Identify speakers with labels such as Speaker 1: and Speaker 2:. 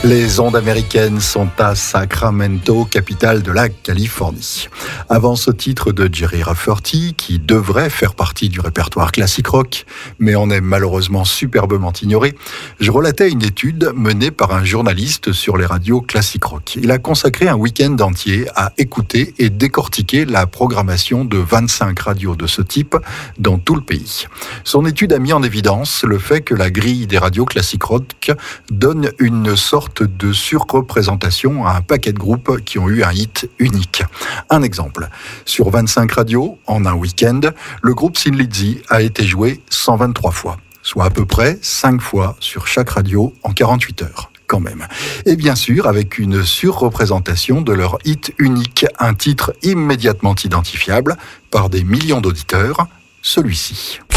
Speaker 1: Les ondes américaines sont à Sacramento, capitale de la Californie. Avant ce titre de Jerry Rafferty, qui devrait faire partie du répertoire classique rock, mais en est malheureusement superbement ignoré, je relatais une étude menée par un journaliste sur les radios classique rock. Il a consacré un week-end entier à écouter et décortiquer la programmation de 25 radios de ce type dans tout le pays. Son étude a mis en évidence le fait que la grille des radios classique rock donne une sorte de surreprésentation à un paquet de groupes qui ont eu un hit unique. Un exemple, sur 25 radios, en un week-end, le groupe Thin Lizzy a été joué 123 fois, soit à peu près 5 fois sur chaque radio en 48 heures. Quand même. Et bien sûr, avec une surreprésentation de leur hit unique, un titre immédiatement identifiable par des millions d'auditeurs, celui-ci.